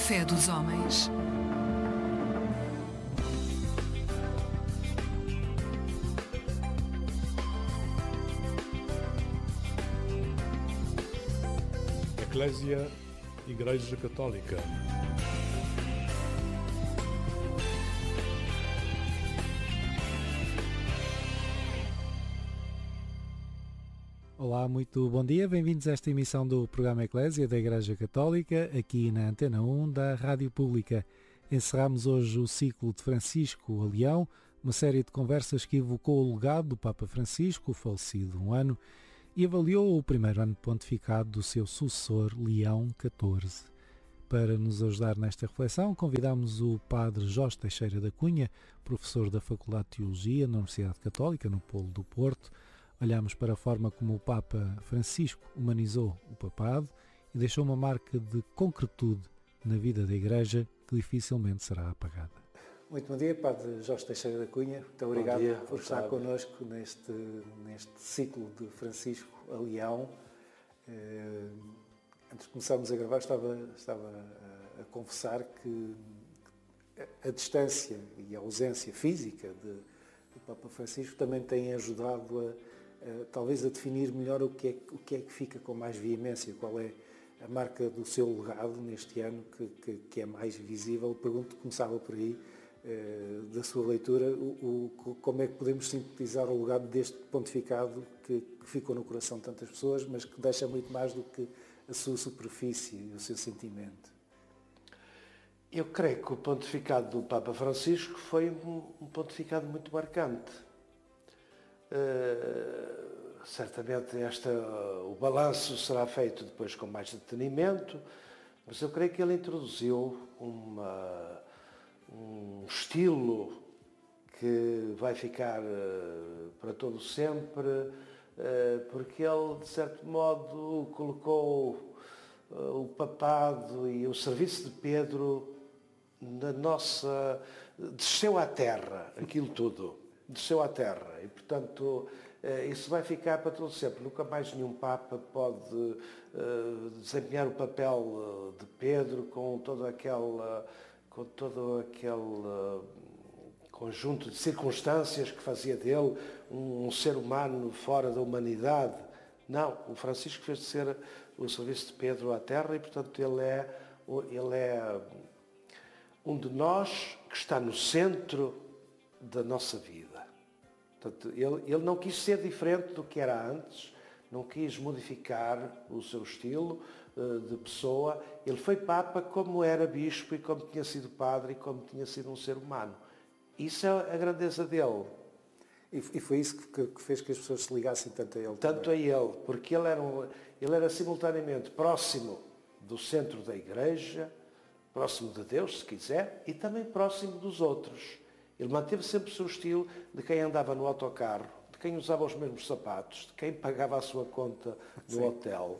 fé dos homens. Eclésia, Igreja Católica. Olá, muito bom dia, bem-vindos a esta emissão do programa Eclésia da Igreja Católica, aqui na Antena 1 da Rádio Pública. Encerramos hoje o ciclo de Francisco a Leão, uma série de conversas que evocou o legado do Papa Francisco, falecido um ano, e avaliou o primeiro ano de pontificado do seu sucessor, Leão XIV. Para nos ajudar nesta reflexão, convidamos o Padre Jorge Teixeira da Cunha, professor da Faculdade de Teologia na Universidade Católica, no Polo do Porto. Olhamos para a forma como o Papa Francisco humanizou o papado e deixou uma marca de concretude na vida da Igreja que dificilmente será apagada. Muito bom dia, Padre Jorge Teixeira da Cunha. Muito obrigado por estar connosco neste ciclo de Francisco a Leão. Antes de começarmos a gravar, estava a confessar que a distância e a ausência física do Papa Francisco também tem ajudado talvez a definir melhor o que é que fica com mais veemência, qual é a marca do seu legado neste ano que é mais visível. Começava por aí, da sua leitura, como é que podemos sintetizar o legado deste pontificado que ficou no coração de tantas pessoas, mas que deixa muito mais do que a sua superfície e o seu sentimento. Eu creio que o pontificado do Papa Francisco foi um pontificado muito marcante. Certamente o balanço será feito depois com mais detenimento, mas eu creio que ele introduziu um estilo que vai ficar para todo sempre, porque ele, de certo modo, colocou o papado e o serviço de Pedro desceu à terra, aquilo tudo, desceu à terra, e portanto isso vai ficar para todo sempre. Nunca mais nenhum Papa pode desempenhar o papel de Pedro com todo aquele conjunto de circunstâncias que fazia dele um ser humano fora da humanidade. Não, o Francisco fez de ser o serviço de Pedro à terra, e portanto ele é um de nós que está no centro da nossa vida. Portanto, ele não quis ser diferente do que era antes, não quis modificar o seu estilo de pessoa. Ele foi Papa como era Bispo e como tinha sido Padre e como tinha sido um ser humano. Isso é a grandeza dele. E foi isso que fez que as pessoas se ligassem tanto a ele. Tanto a ele, porque ele era simultaneamente próximo do centro da Igreja, próximo de Deus, se quiser, e também próximo dos outros. Ele manteve sempre o seu estilo de quem andava no autocarro, de quem usava os mesmos sapatos, de quem pagava a sua conta no hotel.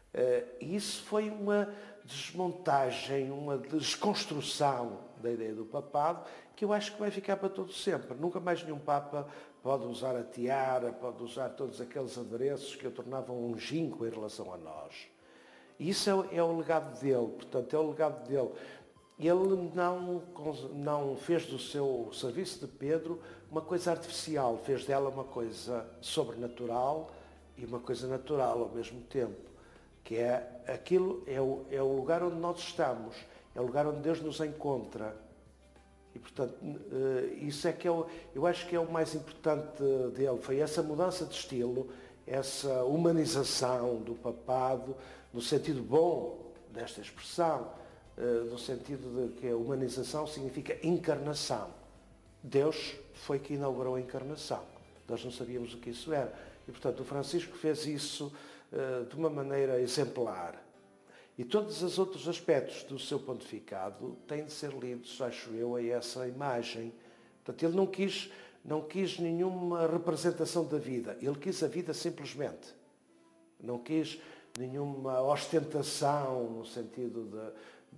E isso foi uma desmontagem, uma desconstrução da ideia do papado, que eu acho que vai ficar para todo sempre. Nunca mais nenhum Papa pode usar a tiara, pode usar todos aqueles adereços que o tornavam um ginco em relação a nós. E isso é o legado dele, portanto, é o legado dele. Ele não fez do seu serviço de Pedro uma coisa artificial, fez dela uma coisa sobrenatural e uma coisa natural ao mesmo tempo, que é o lugar onde nós estamos, é o lugar onde Deus nos encontra. E, portanto, isso é que eu acho que é o mais importante dele, foi essa mudança de estilo, essa humanização do papado, no sentido bom desta expressão, no sentido de que a humanização significa encarnação. Deus foi que inaugurou a encarnação. Nós não sabíamos o que isso era. E, portanto, o Francisco fez isso de uma maneira exemplar. E todos os outros aspectos do seu pontificado têm de ser lidos, acho eu, a essa imagem. Portanto, ele não quis nenhuma representação da vida. Ele quis a vida simplesmente. Não quis nenhuma ostentação no sentido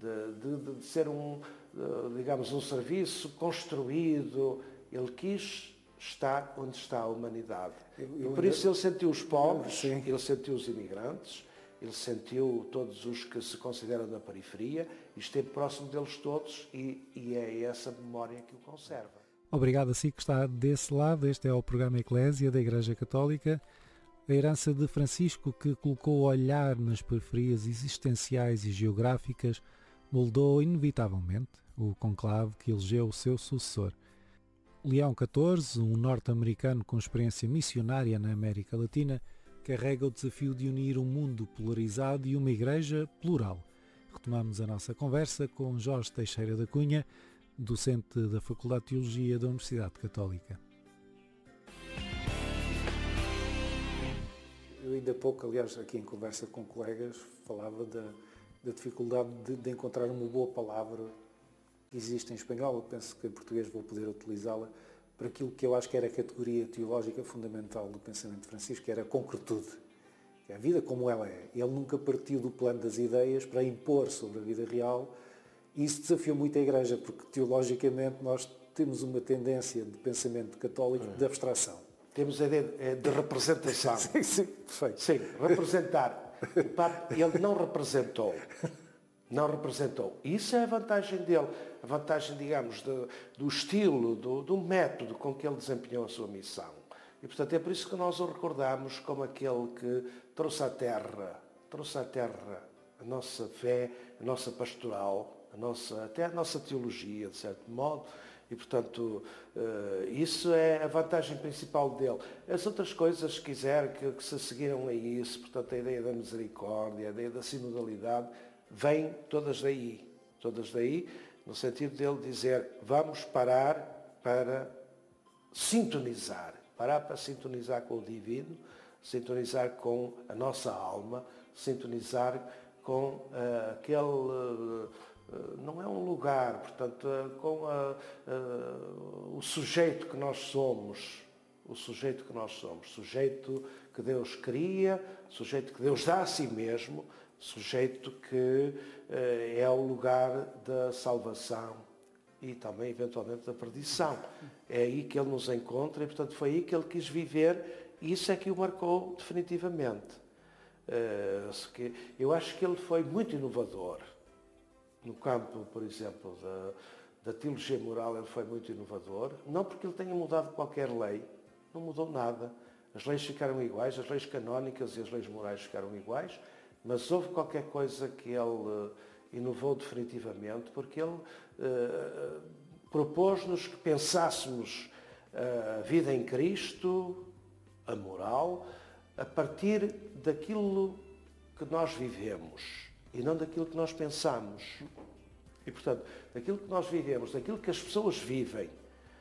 de ser digamos, um serviço construído. Ele quis estar onde está a humanidade. E por isso ele sentiu os pobres, ele sentiu os imigrantes, ele sentiu todos os que se consideram na periferia e esteve próximo deles todos e é essa memória que o conserva. Obrigado a si que está desse lado. Este é o programa Eclésia da Igreja Católica. A herança de Francisco, que colocou o olhar nas periferias existenciais e geográficas, moldou inevitavelmente o conclave que elegeu o seu sucessor. Leão XIV, um norte-americano com experiência missionária na América Latina, carrega o desafio de unir um mundo polarizado e uma igreja plural. Retomamos a nossa conversa com Jorge Teixeira da Cunha, docente da Faculdade de Teologia da Universidade Católica. Eu ainda há pouco, aliás, aqui em conversa com colegas, falava da dificuldade de encontrar uma boa palavra que existe em espanhol. Eu penso que em português vou poder utilizá-la para aquilo que eu acho que era a categoria teológica fundamental do pensamento de Francisco, que era a concretude, que é a vida como ela é. Ele nunca partiu do plano das ideias para impor sobre a vida real, e isso desafiou muito a Igreja, porque teologicamente nós temos uma tendência de pensamento católico de abstração. Temos a ideia de representação. Sim, perfeito. Sim, representar. O Papa, ele não representou. Não representou. Isso é a vantagem dele. A vantagem, digamos, do estilo, do método com que ele desempenhou a sua missão. E, portanto, é por isso que nós o recordamos como aquele que trouxe à terra a nossa fé, a nossa pastoral, até a nossa teologia, de certo modo. E, portanto, isso é a vantagem principal dele. As outras coisas, se quiser, que se seguiram a isso, portanto, a ideia da misericórdia, a ideia da sinodalidade, vêm todas daí, no sentido dele dizer, vamos parar para sintonizar com o divino, sintonizar com a nossa alma, sintonizar com não é um lugar, portanto, com o sujeito que nós somos, sujeito que Deus cria, sujeito que Deus dá a si mesmo, sujeito que é o lugar da salvação e também, eventualmente, da perdição. É aí que ele nos encontra e, portanto, foi aí que ele quis viver e isso é que o marcou definitivamente. Eu acho que ele foi muito inovador. No campo, por exemplo, da teologia moral, ele foi muito inovador. Não porque ele tenha mudado qualquer lei, não mudou nada. As leis ficaram iguais, as leis canónicas e as leis morais ficaram iguais, mas houve qualquer coisa que ele inovou definitivamente, porque ele propôs-nos que pensássemos a vida em Cristo, a moral, a partir daquilo que nós vivemos e não daquilo que nós pensamos. E, portanto, daquilo que nós vivemos, daquilo que as pessoas vivem.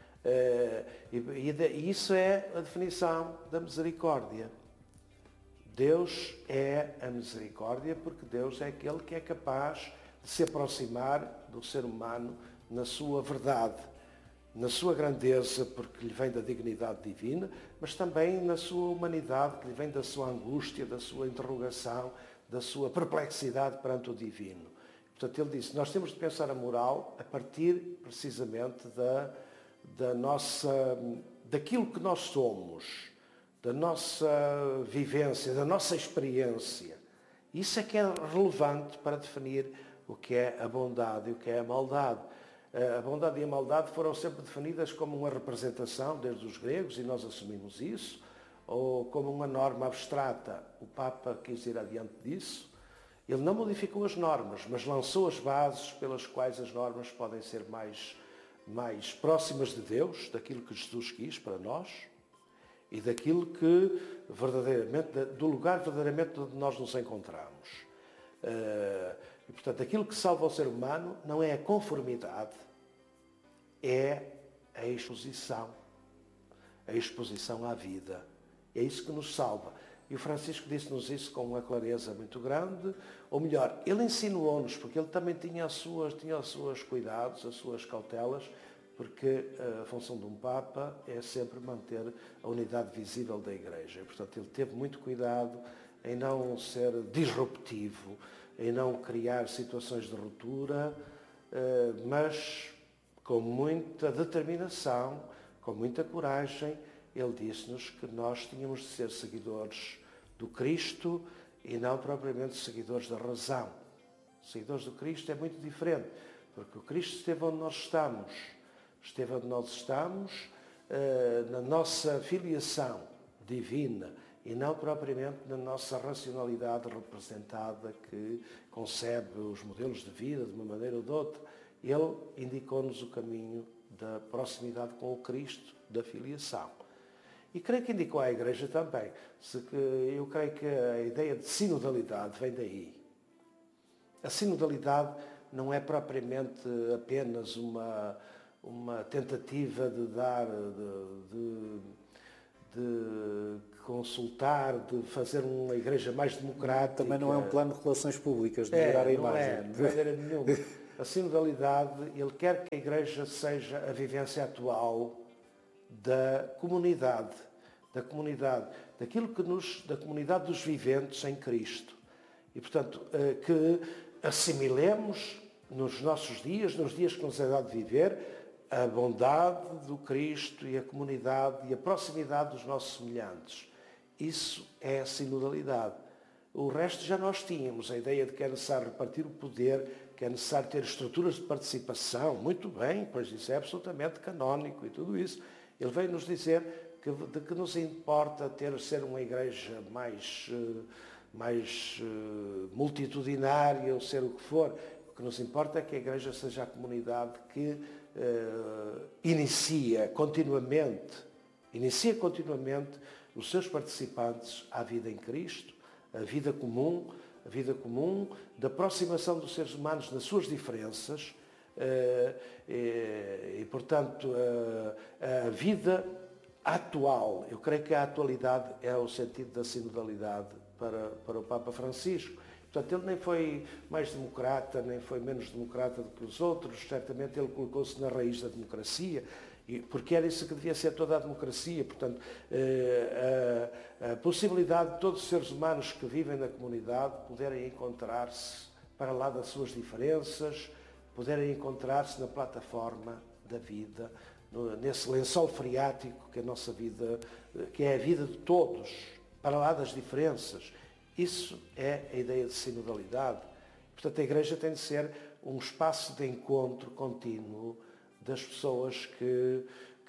E isso é a definição da misericórdia. Deus é a misericórdia porque Deus é aquele que é capaz de se aproximar do ser humano na sua verdade, na sua grandeza, porque lhe vem da dignidade divina, mas também na sua humanidade, que lhe vem da sua angústia, da sua interrogação, da sua perplexidade perante o divino. Portanto, ele disse, nós temos de pensar a moral a partir, precisamente, daquilo que nós somos, da nossa vivência, da nossa experiência. Isso é que é relevante para definir o que é a bondade e o que é a maldade. A bondade e a maldade foram sempre definidas como uma representação, desde os gregos, e nós assumimos isso, ou como uma norma abstrata. O Papa quis ir adiante disso. Ele não modificou as normas, mas lançou as bases pelas quais as normas podem ser mais próximas de Deus, daquilo que Jesus quis para nós, e daquilo que verdadeiramente, do lugar verdadeiramente onde nós nos encontramos. E, portanto, aquilo que salva o ser humano não é a conformidade, é a exposição à vida. É isso que nos salva. E o Francisco disse-nos isso com uma clareza muito grande, ou melhor, ele ensinou-nos, porque ele também tinha os seus cuidados, as suas cautelas, porque a função de um Papa é sempre manter a unidade visível da Igreja. E, portanto, ele teve muito cuidado em não ser disruptivo, em não criar situações de ruptura, mas com muita determinação, com muita coragem, ele disse-nos que nós tínhamos de ser seguidores do Cristo e não propriamente seguidores da razão. Seguidores do Cristo é muito diferente, porque o Cristo esteve onde nós estamos. Esteve onde nós estamos na nossa filiação divina e não propriamente na nossa racionalidade representada que concebe os modelos de vida de uma maneira ou de outra. Ele indicou-nos o caminho da proximidade com o Cristo, da filiação. E creio que indicou à Igreja também. Eu creio que a ideia de sinodalidade vem daí. A sinodalidade não é propriamente apenas uma tentativa de dar, de consultar, de fazer uma igreja mais democrática. Também não é um plano de relações públicas, de melhorar a imagem. Não é, de maneira nenhuma. A sinodalidade, ele quer que a igreja seja a vivência atual da comunidade, da comunidade dos viventes em Cristo. E, portanto, que assimilemos nos nossos dias, nos dias que nos é dado viver, a bondade do Cristo e a comunidade e a proximidade dos nossos semelhantes. Isso é a sinodalidade. O resto já nós tínhamos, a ideia de que é necessário repartir o poder, que é necessário ter estruturas de participação. Muito bem, pois isso é absolutamente canónico e tudo isso. Ele veio nos dizer de que nos importa ser uma igreja mais multitudinária, ou ser o que for. O que nos importa é que a igreja seja a comunidade que inicia continuamente os seus participantes à vida em Cristo, a vida comum da aproximação dos seres humanos nas suas diferenças e portanto, a vida atual. Eu creio que a atualidade é o sentido da sinodalidade para o Papa Francisco. Portanto, ele nem foi mais democrata, nem foi menos democrata do que os outros. Certamente ele colocou-se na raiz da democracia, porque era isso que devia ser toda a democracia. Portanto, a possibilidade de todos os seres humanos que vivem na comunidade poderem encontrar-se para lá das suas diferenças, poderem encontrar-se na plataforma da vida, nesse lençol freático que é a nossa vida, que é a vida de todos, para lá das diferenças. Isso é a ideia de sinodalidade. Portanto, a Igreja tem de ser um espaço de encontro contínuo das pessoas que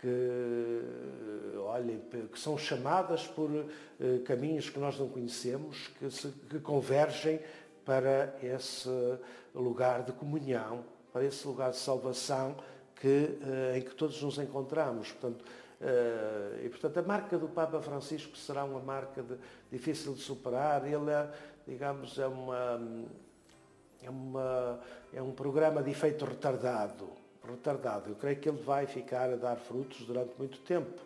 são chamadas por caminhos que nós não conhecemos, que convergem para esse lugar de comunhão, para esse lugar de salvação em que todos nos encontramos. Portanto, a marca do Papa Francisco será uma marca difícil de superar. Ele é um programa de efeito retardado. Eu creio que ele vai ficar a dar frutos durante muito tempo.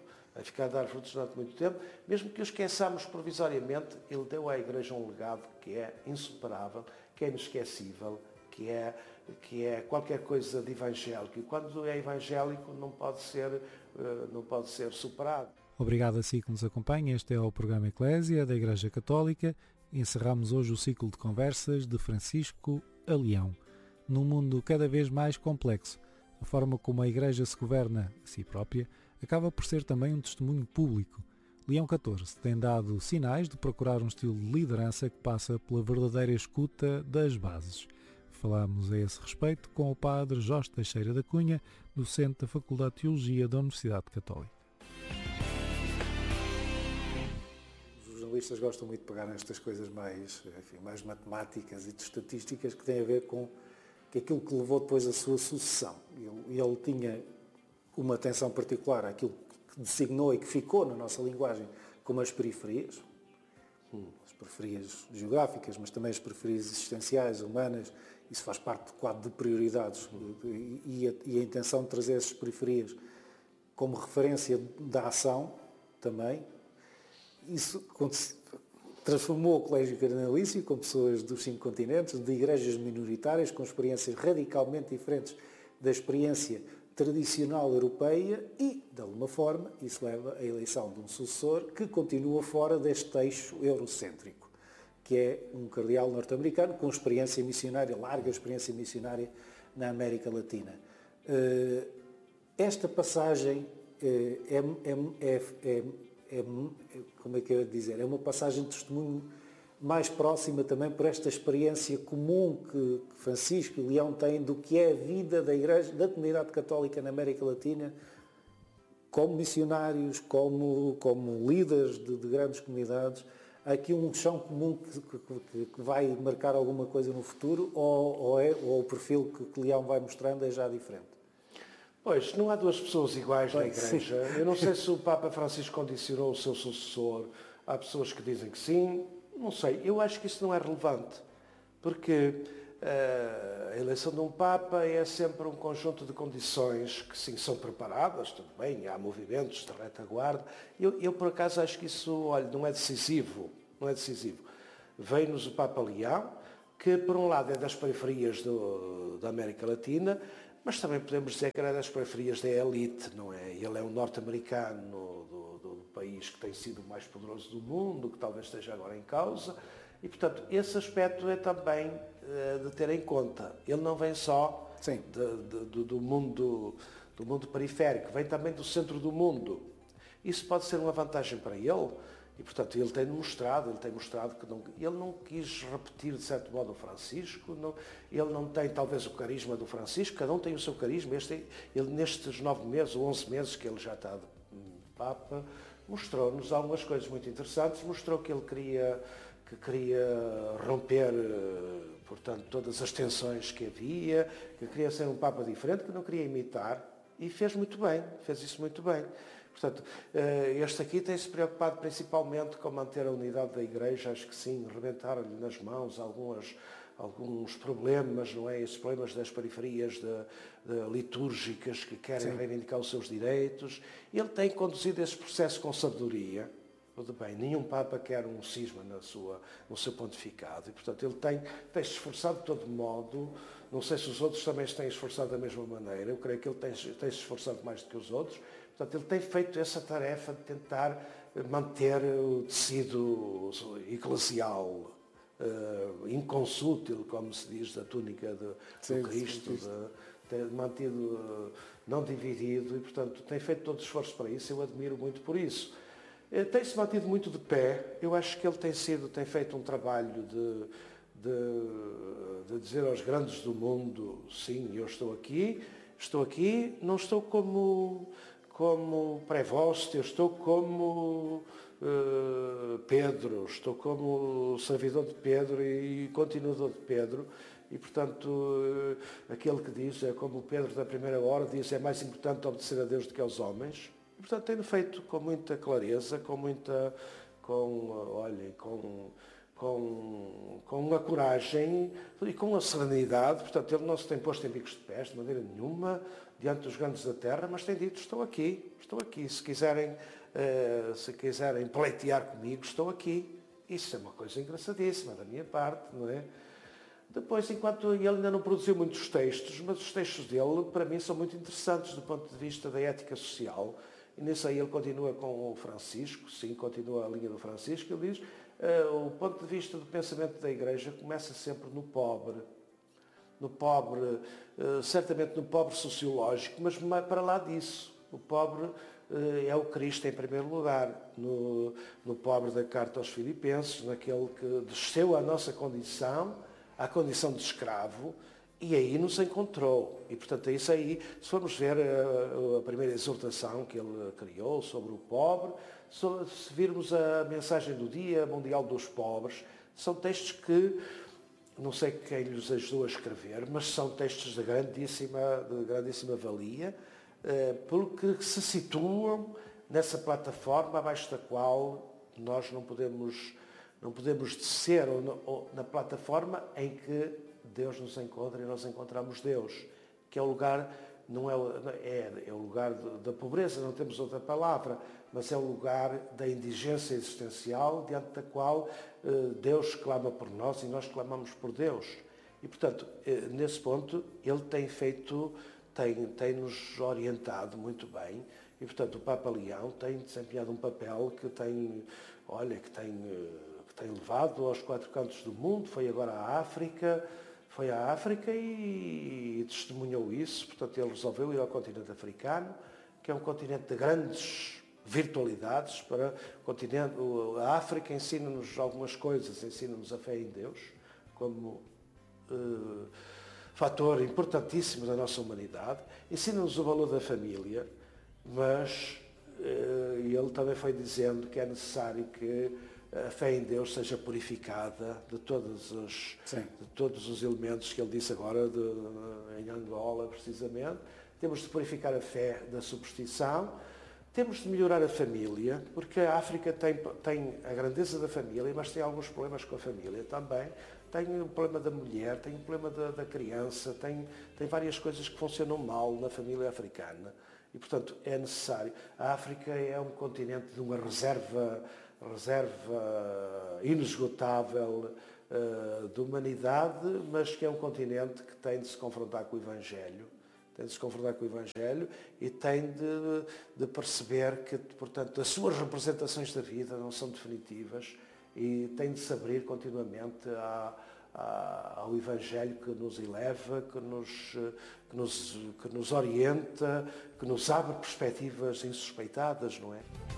Mesmo que o esqueçamos provisoriamente, ele deu à Igreja um legado que é insuperável, que é inesquecível, que é qualquer coisa de evangélico. E quando é evangélico não pode ser superado. Obrigado a si que nos acompanha. Este é o programa Eclésia da Igreja Católica. Encerramos hoje o ciclo de conversas de Francisco a Leão. Num mundo cada vez mais complexo, a forma como a Igreja se governa a si própria acaba por ser também um testemunho público. Leão XIV tem dado sinais de procurar um estilo de liderança que passa pela verdadeira escuta das bases. Falámos a esse respeito com o padre Jorge Teixeira da Cunha, docente da Faculdade de Teologia da Universidade Católica. Os jornalistas gostam muito de pegar nestas coisas mais matemáticas e de estatísticas que têm a ver com aquilo que levou depois a sua sucessão. Ele tinha uma atenção particular àquilo que designou e que ficou na nossa linguagem como as periferias geográficas, mas também as periferias existenciais, humanas. Isso faz parte do quadro de prioridades e a intenção de trazer essas periferias como referência da ação também. Isso transformou o Colégio Cardenalício com pessoas dos 5 continentes, de igrejas minoritárias com experiências radicalmente diferentes da experiência tradicional europeia e, de alguma forma, isso leva à eleição de um sucessor que continua fora deste eixo eurocêntrico, que é um cardeal norte-americano com experiência missionária, larga experiência missionária na América Latina. Esta passagem como é que eu ia dizer? É uma passagem de testemunho mais próxima também por esta experiência comum que Francisco e Leão têm do que é a vida da Igreja, da comunidade católica na América Latina, como missionários, como líderes de grandes comunidades. Há aqui um chão comum que vai marcar alguma coisa no futuro, ou o perfil que Leão vai mostrando é já diferente? Pois, não há duas pessoas iguais na Igreja. Eu não sei se o Papa Francisco condicionou o seu sucessor. Há pessoas que dizem que sim. Não sei. Eu acho que isso não é relevante. Porque a eleição de um Papa é sempre um conjunto de condições que, sim, são preparadas. Tudo bem, há movimentos de retaguarda. Eu por acaso, acho que isso, olha, não é decisivo. Não é decisivo. Veio-nos o Papa Leão, que, por um lado, é das periferias da América Latina, mas também podemos dizer que era das periferias da elite, não é? Ele é um norte-americano do país que tem sido o mais poderoso do mundo, que talvez esteja agora em causa, e, portanto, esse aspecto é também de ter em conta. Ele não vem só do mundo periférico, vem também do centro do mundo. Isso pode ser uma vantagem para ele, e, portanto, ele tem mostrado que ele não quis repetir, de certo modo, o Francisco, ele não tem, talvez, o carisma do Francisco, cada um tem o seu carisma. Ele, nestes 9 meses ou 11 meses que ele já está de Papa, mostrou-nos algumas coisas muito interessantes, mostrou que ele queria romper, portanto, todas as tensões que havia, que queria ser um Papa diferente, que não queria imitar, e fez isso muito bem. Portanto, este aqui tem-se preocupado principalmente com manter a unidade da Igreja, acho que sim, rebentar-lhe nas mãos alguns problemas, não é? Esses problemas das periferias litúrgicas que querem reivindicar os seus direitos. Ele tem conduzido esse processo com sabedoria. Tudo bem, nenhum Papa quer um cisma no seu pontificado, e, portanto, ele tem-se esforçado de todo modo. Não sei se os outros também se têm esforçado da mesma maneira, eu creio que ele tem-se esforçado mais do que os outros. Portanto, ele tem feito essa tarefa de tentar manter o tecido eclesial inconsútil, como se diz, da túnica do Cristo, ter mantido não dividido, e, portanto, tem feito todo o esforço para isso. Eu admiro muito por isso. Tem-se mantido muito de pé. Eu acho que ele tem feito um trabalho de dizer aos grandes do mundo: sim, eu estou aqui, não estou como Prevost, eu estou como Pedro, estou como servidor de Pedro e continuador de Pedro, e, portanto, aquele que diz, é como o Pedro da primeira hora, diz: é mais importante obedecer a Deus do que aos homens. E, portanto, tem feito com muita clareza, com uma coragem e com a serenidade. Portanto, ele não se tem posto em bicos de pés de maneira nenhuma diante dos grandes da terra, mas tem dito: estou aqui, se quiserem pleitear comigo, estou aqui. Isso é uma coisa engraçadíssima da minha parte, não é? Depois, enquanto ele ainda não produziu muitos textos, mas os textos dele, para mim, são muito interessantes do ponto de vista da ética social, e nisso aí ele continua com o Francisco, sim, continua a linha do Francisco. Ele diz: o ponto de vista do pensamento da Igreja começa sempre no pobre, certamente no pobre sociológico, mas para lá disso, o pobre é o Cristo em primeiro lugar, no pobre da carta aos Filipenses, naquele que desceu à nossa condição, à condição de escravo, e aí nos encontrou. E, portanto, é isso aí. Se formos ver a primeira exortação que ele criou sobre o pobre, se virmos a mensagem do Dia Mundial dos Pobres, são textos que, não sei quem lhes ajudou a escrever, mas são textos de grandíssima valia, porque se situam nessa plataforma abaixo da qual nós não podemos descer, ou na plataforma em que Deus nos encontra e nós encontramos Deus, que é o lugar, é o lugar da pobreza, não temos outra palavra, mas é o lugar da indigência existencial, diante da qual Deus clama por nós e nós clamamos por Deus. E, portanto, nesse ponto, ele tem-nos orientado muito bem, e, portanto, o Papa Leão tem desempenhado um papel que tem levado aos 4 cantos do mundo. Foi agora à África, e testemunhou isso. Portanto, ele resolveu ir ao continente africano, que é um continente de grandes virtualidades para o continente. A África ensina-nos algumas coisas, ensina-nos a fé em Deus como fator importantíssimo da nossa humanidade, ensina-nos o valor da família, mas ele também foi dizendo que é necessário que a fé em Deus seja purificada de todos os elementos que ele disse agora em Angola, precisamente. Temos de purificar a fé da superstição, temos de melhorar a família, porque a África tem a grandeza da família, mas tem alguns problemas com a família também. Tem o problema da mulher, tem o problema da criança, tem várias coisas que funcionam mal na família africana. E, portanto, é necessário. A África é um continente de uma reserva inesgotável de humanidade, mas que é um continente que tem de se confrontar com o Evangelho. E tem de perceber que, portanto, as suas representações da vida não são definitivas e tem de se abrir continuamente ao Evangelho que nos eleva, que nos orienta, que nos abre perspectivas insuspeitadas, não é?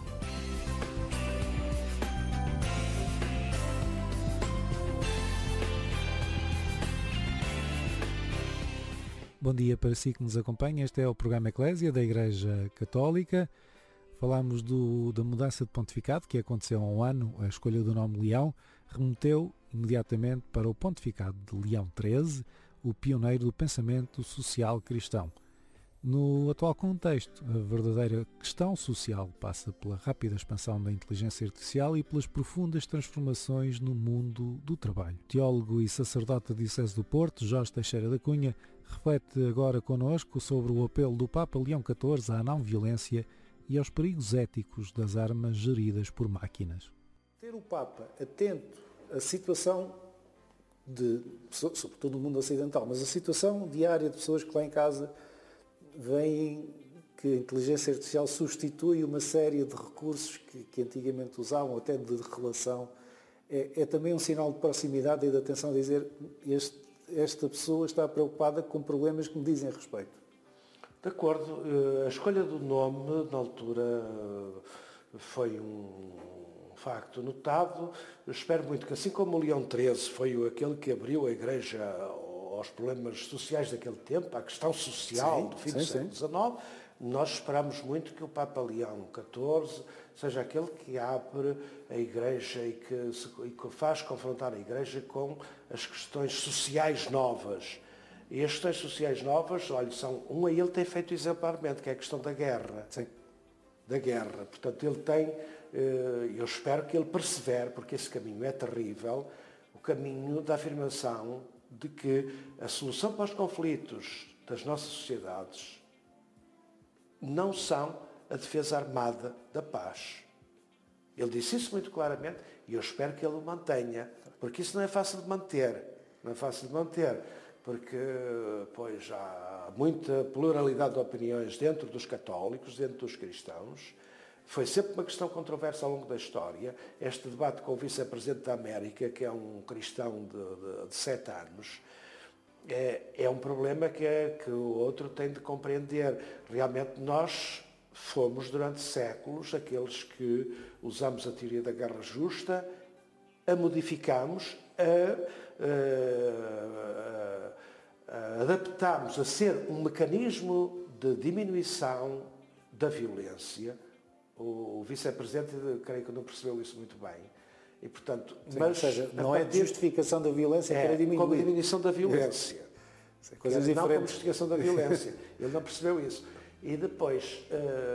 Bom dia para si que nos acompanha. Este é o programa Eclésia da Igreja Católica. Falámos da mudança de pontificado que aconteceu há um ano. A escolha do nome Leão remeteu imediatamente para o pontificado de Leão XIII, o pioneiro do pensamento social cristão. No atual contexto, a verdadeira questão social passa pela rápida expansão da inteligência artificial e pelas profundas transformações no mundo do trabalho. O teólogo e sacerdote da Diocese do Porto, Jorge Teixeira da Cunha, reflete agora connosco sobre o apelo do Papa Leão XIV à não-violência e aos perigos éticos das armas geridas por máquinas. Ter o Papa atento à situação sobretudo no mundo ocidental, mas a situação diária de pessoas que lá em casa veem que a inteligência artificial substitui uma série de recursos que antigamente usavam, até de relação, é também um sinal de proximidade e de atenção a dizer esta pessoa está preocupada com problemas que me dizem respeito. De acordo. A escolha do nome, na altura, foi um facto notado. Eu espero muito que, assim como o Leão XIII foi aquele que abriu a Igreja aos problemas sociais daquele tempo, à questão social do fim do século XIX, nós esperamos muito que o Papa Leão XIV seja aquele que abre a Igreja e que faz confrontar a Igreja com as questões sociais novas. E as questões sociais novas, olha, a ele tem feito exemplarmente, que é a questão da guerra. Sim. Da guerra. Portanto, ele tem, eu espero que ele persevere, porque esse caminho é terrível, o caminho da afirmação de que a solução para os conflitos das nossas sociedades não são a defesa armada da paz. Ele disse isso muito claramente e eu espero que ele o mantenha, porque isso não é fácil de manter. Não é fácil de manter, porque pois, há muita pluralidade de opiniões dentro dos católicos, dentro dos cristãos. Foi sempre uma questão controversa ao longo da história. Este debate com o vice-presidente da América, que é um cristão de 7 anos, é um problema que o outro tem de compreender. Realmente nós fomos, durante séculos, aqueles que usamos a teoria da guerra justa, a modificamos, adaptámos a ser um mecanismo de diminuição da violência. O vice-presidente, creio que não percebeu isso muito bem. E, portanto, sim, mas, ou seja, não é de justificação da violência, para diminuir. Como diminuição da violência. Coisas não diferentes. como justificação da violência. Ele não percebeu isso. E depois,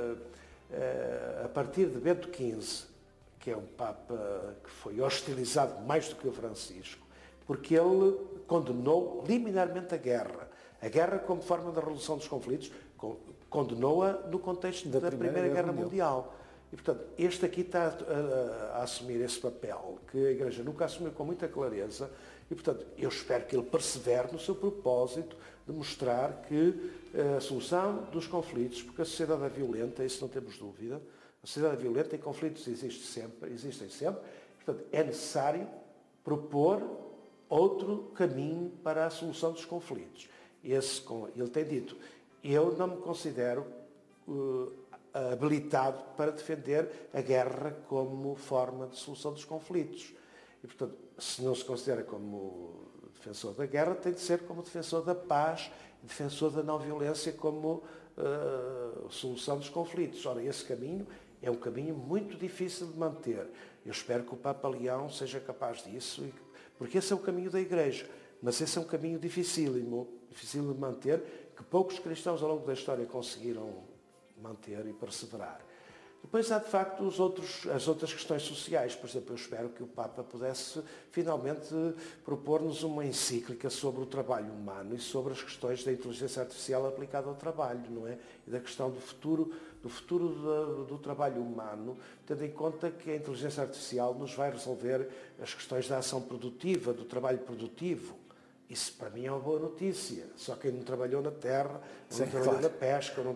a partir de Bento XV, que é um Papa que foi hostilizado mais do que o Francisco, porque ele condenou liminarmente a guerra como forma da resolução dos conflitos, condenou-a no contexto da Primeira Guerra Mundial. E, portanto, este aqui está a assumir esse papel que a Igreja nunca assumiu com muita clareza e, portanto, eu espero que ele persevere no seu propósito de mostrar que a solução dos conflitos, porque a sociedade é violenta, isso não temos dúvida, a sociedade é violenta e conflitos existem sempre, portanto, é necessário propor outro caminho para a solução dos conflitos. Ele tem dito, eu não me considero habilitado para defender a guerra como forma de solução dos conflitos. E, portanto, se não se considera como defensor da guerra, tem de ser como defensor da paz, defensor da não violência como solução dos conflitos. Ora, esse caminho é um caminho muito difícil de manter. Eu espero que o Papa Leão seja capaz disso, porque esse é o caminho da Igreja. Mas esse é um caminho dificílimo de manter, que poucos cristãos ao longo da história conseguiram manter e perseverar. Depois há, de facto, as outras questões sociais. Por exemplo, eu espero que o Papa pudesse finalmente propor-nos uma encíclica sobre o trabalho humano e sobre as questões da inteligência artificial aplicada ao trabalho, não é? E da questão do futuro do trabalho humano, tendo em conta que a inteligência artificial nos vai resolver as questões da ação produtiva, do trabalho produtivo. Isso para mim é uma boa notícia. Só quem não trabalhou na terra, não trabalhou na pesca, ou não